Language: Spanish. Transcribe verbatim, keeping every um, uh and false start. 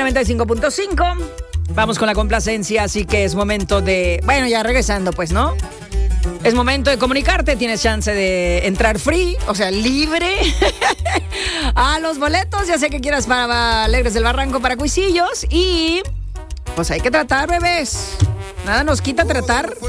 noventa y cinco punto cinco. Vamos con la complacencia, así que es momento de... Bueno, ya regresando, pues, ¿no? Es momento de comunicarte, tienes chance de entrar free, o sea, libre, a los boletos, ya sé que quieras para Alegres del Barranco para Cuisillos y pues hay que tratar, bebés. Nada nos quita tratar.